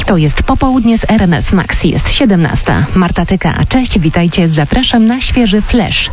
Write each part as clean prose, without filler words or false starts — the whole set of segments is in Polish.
To jest popołudnie z RMF Max. Jest 17. Marta Tyka. Cześć, witajcie. Zapraszam na świeży flash.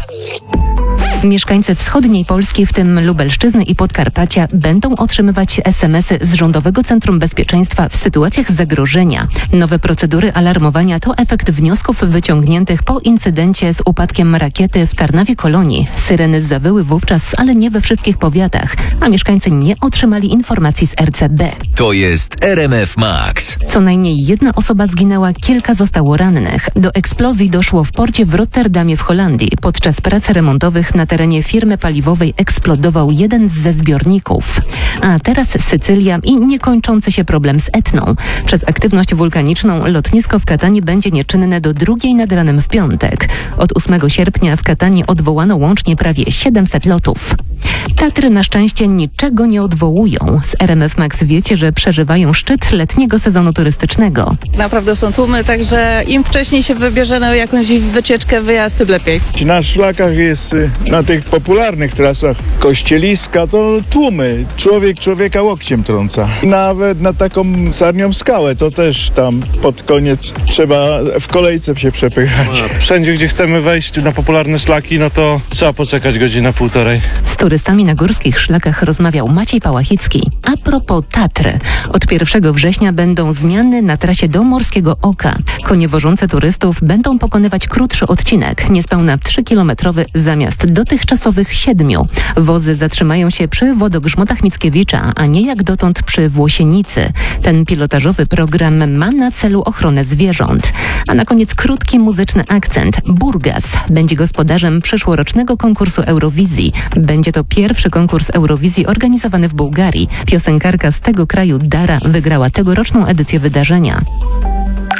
Mieszkańcy wschodniej Polski, w tym Lubelszczyzny i Podkarpacia, będą otrzymywać SMS-y z Rządowego Centrum Bezpieczeństwa w sytuacjach zagrożenia. Nowe procedury alarmowania to efekt wniosków wyciągniętych po incydencie z upadkiem rakiety w Tarnawie Kolonii. Syreny zawyły wówczas, ale nie we wszystkich powiatach, a mieszkańcy nie otrzymali informacji z RCB. To jest RMF Max. Co najmniej jedna osoba zginęła, kilka zostało rannych. Do eksplozji doszło w porcie w Rotterdamie w Holandii. Podczas prac remontowych na terenie firmy paliwowej eksplodował jeden ze zbiorników. A teraz Sycylia i niekończący się problem z Etną. Przez aktywność wulkaniczną lotnisko w Katanii będzie nieczynne do 2 nad ranem w piątek. Od 8 sierpnia w Katanii odwołano łącznie prawie 700 lotów. Tatry na szczęście niczego nie odwołują. Z RMF Max wiecie, że przeżywają szczyt letniego sezonu turystycznego. Naprawdę są tłumy, także im wcześniej się wybierze na jakąś wycieczkę, wyjazd, tym lepiej. Na szlakach jest, na tych popularnych trasach Kościeliska, to tłumy. Człowiek człowieka łokciem trąca. Nawet na taką Sarnią Skałę to też tam pod koniec trzeba w kolejce się przepychać. Wszędzie, gdzie chcemy wejść na popularne szlaki, no to trzeba poczekać godzinę, półtorej. Z turystami na górskich szlakach rozmawiał Maciej Pałachicki. A propos Tatry. Od 1 września będą zmiany na trasie do Morskiego Oka. Konie wożące turystów będą pokonywać krótszy odcinek, niespełna 3-kilometrowy zamiast dotychczasowych 7. Wozy zatrzymają się przy wodogrzmotach Mickiewicza, a nie jak dotąd przy Włosienicy. Ten pilotażowy program ma na celu ochronę zwierząt. A na koniec krótki muzyczny akcent. Burgas będzie gospodarzem przyszłorocznego konkursu Eurowizji. Będzie to pierwszy konkurs Eurowizji organizowany w Bułgarii. Piosenkarka z tego kraju Dara wygrała tegoroczną edycję wydarzenia.